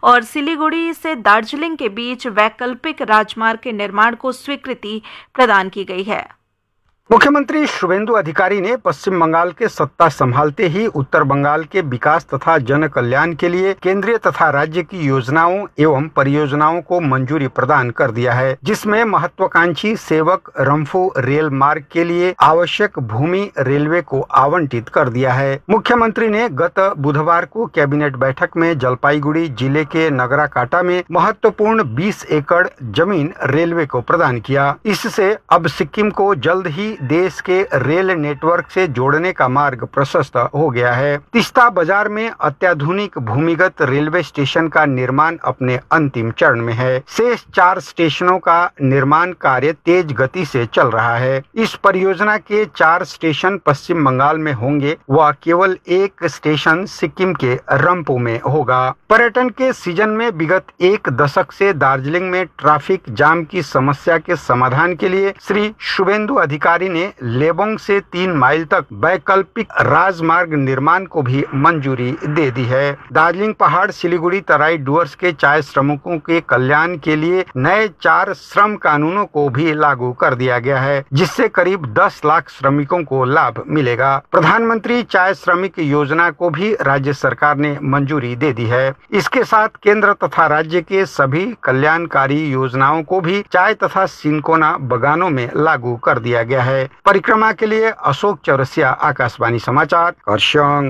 और सिलीगुड़ी से दार्जिलिंग के बीच वैकल्पिक राजमार्ग के निर्माण को स्वीकृति प्रदान की गई है। मुख्यमंत्री शुभेंदु अधिकारी ने पश्चिम बंगाल के सत्ता संभालते ही उत्तर बंगाल के विकास तथा जन कल्याण के लिए केंद्रीय तथा राज्य की योजनाओं एवं परियोजनाओं को मंजूरी प्रदान कर दिया है, जिसमें महत्वाकांक्षी सेवक रंफू रेल मार्ग के लिए आवश्यक भूमि रेलवे को आवंटित कर दिया है। मुख्यमंत्री ने गत बुधवार को कैबिनेट बैठक में जलपाईगुड़ी जिले के नगराकाटा में महत्वपूर्ण 20 एकड़ जमीन रेलवे को प्रदान किया। इससे अब सिक्किम को जल्द ही देश के रेल नेटवर्क से जोड़ने का मार्ग प्रशस्त हो गया है। तीस्ता बाजार में अत्याधुनिक भूमिगत रेलवे स्टेशन का निर्माण अपने अंतिम चरण में है। शेष 4 स्टेशनों का निर्माण कार्य तेज गति से चल रहा है। इस परियोजना के 4 स्टेशन पश्चिम बंगाल में होंगे व केवल एक स्टेशन सिक्किम के रंपू में होगा। पर्यटन के सीजन में विगत 1 दशक से दार्जिलिंग में ट्रैफिक जाम की समस्या के समाधान के लिए श्री शुभेंदु अधिकारी ने लेबोंग से 3 माइल तक वैकल्पिक राजमार्ग निर्माण को भी मंजूरी दे दी है। दार्जिलिंग पहाड़ सिलीगुड़ी तराई डुअर्स के चाय श्रमिकों के कल्याण के लिए नए 4 श्रम कानूनों को भी लागू कर दिया गया है, जिससे करीब 10 लाख श्रमिकों को लाभ मिलेगा। प्रधानमंत्री चाय श्रमिक योजना को भी राज्य सरकार ने मंजूरी दे दी है। इसके साथ केंद्र तथा राज्य के सभी कल्याणकारी योजनाओं को भी चाय तथा सिनकोना बगानों में लागू कर दिया गया है। परिक्रमा के लिए अशोक चौरसिया, आकाशवाणी समाचार, Kurseong.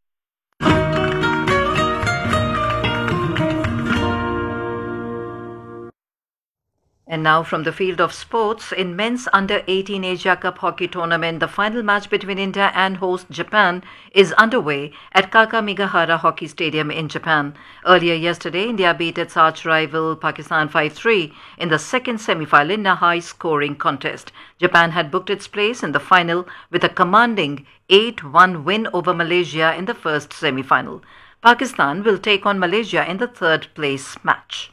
And now from the field of sports, in men's under-18 Asia Cup hockey tournament, the final match between India and host Japan is underway at Kakamigahara Hockey Stadium in Japan. Earlier yesterday, India beat its arch-rival Pakistan 5-3 in the second semi-final in a high-scoring contest. Japan had booked its place in the final with a commanding 8-1 win over Malaysia in the first semi-final. Pakistan will take on Malaysia in the third-place match.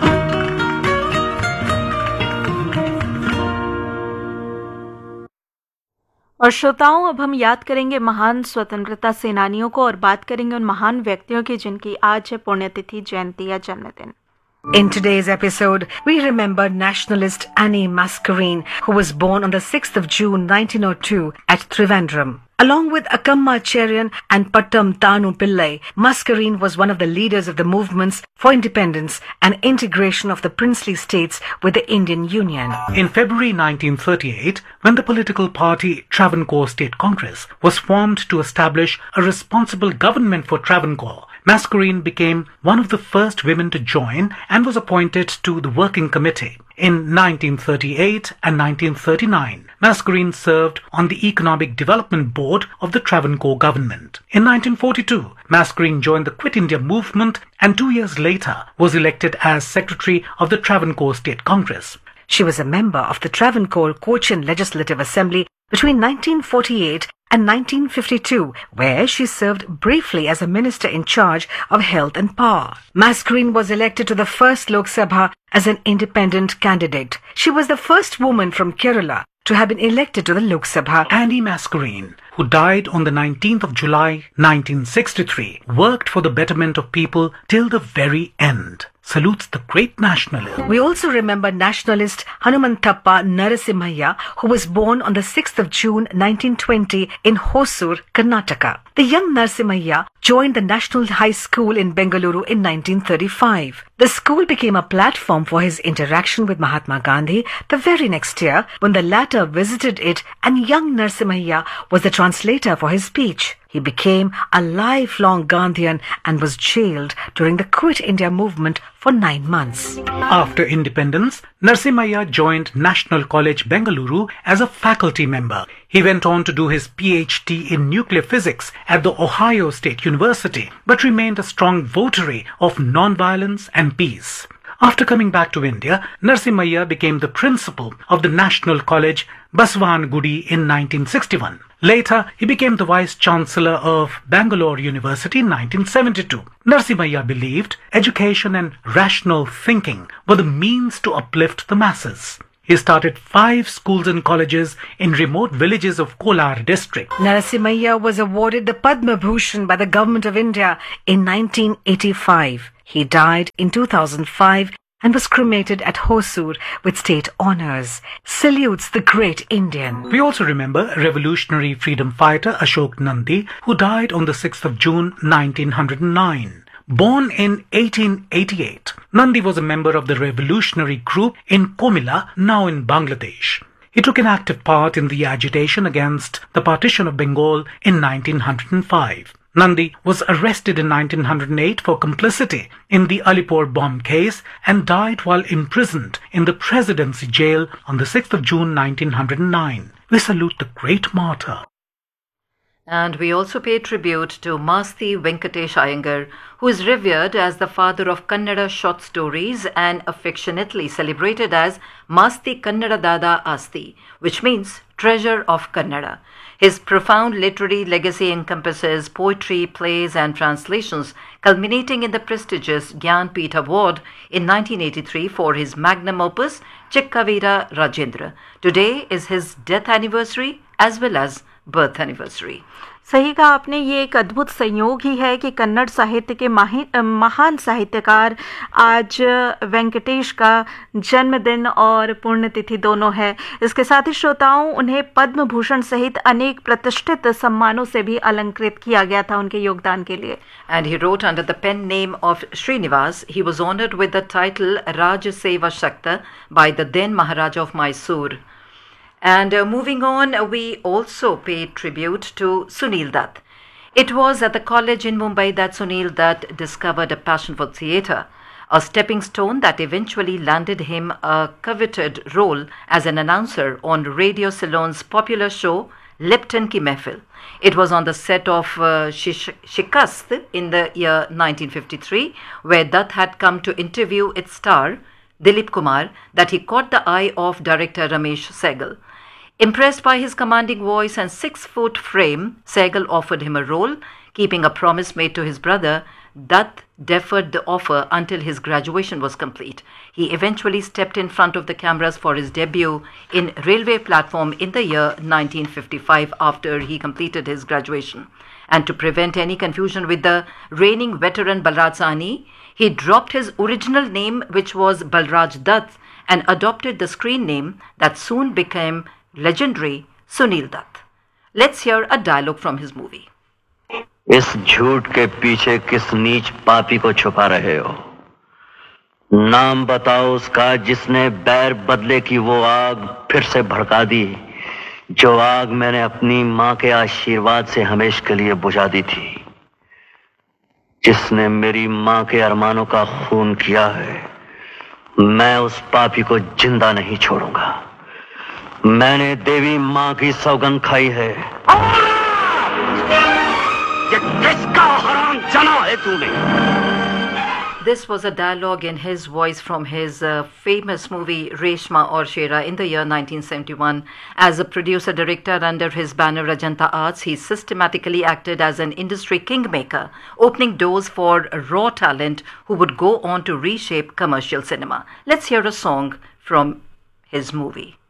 और श्रोताओं, अब हम याद करेंगे महान स्वतंत्रता सेनानियों को और बात करेंगे उन महान व्यक्तियों की जिनकी आज है पुण्यतिथि, जयंती या जन्मदिन। In today's episode, we remember nationalist Annie Mascarenhas, who was born on the 6th of June 1902 at Trivandrum. Along with Akamma Cherian and Pattam Tanu Pillai, Mascarenhas was one of the leaders of the movements for independence and integration of the princely states with the Indian Union. In February 1938, when the political party Travancore State Congress was formed to establish a responsible government for Travancore, Mascarenhas became one of the first women to join and was appointed to the working committee. In 1938 and 1939, Mascarenhas served on the Economic Development Board of the Travancore government. In 1942, Mascarenhas joined the Quit India movement and 2 years later was elected as Secretary of the Travancore State Congress. She was a member of the Travancore Cochin Legislative Assembly between 1948 and 1952, where she served briefly as a minister in charge of health and power. Mascarenhas was elected to the first Lok Sabha as an independent candidate. She was the first woman from Kerala to have been elected to the Lok Sabha. Annie Mascarenhas, who died on the 19th of July 1963, worked for the betterment of people till the very end. Salutes the great nationalist. We also remember nationalist Hanumantappa Narasimhaya, who was born on the 6th of June 1920 in Hosur, Karnataka. The young Narasimhaya joined the National High School in Bengaluru in 1935. The school became a platform for his interaction with Mahatma Gandhi the very next year when the latter visited it, and young Narasimhaya was the translator for his speech. He became a lifelong Gandhian and was jailed during the Quit India movement for 9 months. After independence, Narasimhaya joined National College, Bengaluru as a faculty member. He went on to do his PhD in nuclear physics at the Ohio State University, but remained a strong votary of non-violence and peace. After coming back to India, Narasimhaya became the principal of the National College, Basavangudi in 1961. Later, he became the Vice-Chancellor of Bangalore University in 1972. Narasimhaya believed education and rational thinking were the means to uplift the masses. He started 5 schools and colleges in remote villages of Kolar district. Narasimhaya was awarded the Padma Bhushan by the Government of India in 1985. He died in 2005 and was cremated at Hosur with state honors. Salutes the great Indian. We also remember revolutionary freedom fighter Ashok Nandi, who died on the 6th of June 1909. Born in 1888, Nandi was a member of the revolutionary group in Komila, now in Bangladesh. He took an active part in the agitation against the partition of Bengal in 1905. Nandi was arrested in 1908 for complicity in the Alipore bomb case and died while imprisoned in the Presidency jail on the 6th of June 1909. We salute the great martyr. And we also pay tribute to Masti Venkatesh Iyengar, who is revered as the father of Kannada short stories and affectionately celebrated as Masti Kannada Dada Asti, which means treasure of Kannada. His profound literary legacy encompasses poetry, plays and translations, culminating in the prestigious Gyan Peeth Award in 1983 for his magnum opus Chikkavira Rajendra. Today is his death anniversary as well as birth anniversary. सही कहा आपने, ये एक अद्भुत संयोग ही है कि कन्नड़ साहित्य के महान साहित्यकार आज वेंकटेश का जन्मदिन और पुण्यतिथि दोनों है। इसके साथ ही श्रोताओं, उन्हें पद्म भूषण सहित अनेक प्रतिष्ठित सम्मानों से भी अलंकृत किया गया था उनके योगदान के लिए। And he wrote under the pen name of Srinivas. He was honored with the title Raj Seva Shakta by the then Maharaja of Mysore. And moving on, we also pay tribute to Sunil Dutt. It was at the college in Mumbai that Sunil Dutt discovered a passion for theatre, a stepping stone that eventually landed him a coveted role as an announcer on Radio Ceylon's popular show Lipton Ki Mehfil. It was on the set of Shikast in the year 1953, where Dutt had come to interview its star, Dilip Kumar, that he caught the eye of director Ramesh Sehgal. Impressed by his commanding voice and 6-foot frame, Sehgal offered him a role. Keeping a promise made to his brother, Dutt deferred the offer until his graduation was complete. He eventually stepped in front of the cameras for his debut in Railway Platform in the year 1955 after he completed his graduation. And to prevent any confusion with the reigning veteran Balraj Sahni, he dropped his original name, which was Balraj Dutt, and adopted the screen name that soon became legendary Sunil Dutt. Let's hear a dialogue from his movie. इस झूठ के पीछे किस नीच पापी को छुपा रहे हो? नाम बताओ उसका जिसने बैर बदले की वो आग फिर से भड़का दी, जो आग मैंने अपनी मां के आशीर्वाद से हमेशा के लिए बुझा दी थी, जिसने मेरी मां के अरमानों का खून किया है। मैं उस पापी को जिंदा नहीं छोड़ूंगा। मैंने देवी मां की सौगंध खाई है। ये किसका हराम जना है तूने? This was a dialogue in his voice from his famous movie Reshma Aur Shera in the year 1971. As a producer-director under his banner Rajanta Arts, he systematically acted as an industry kingmaker, opening doors for raw talent who would go on to reshape commercial cinema. Let's hear a song from his movie.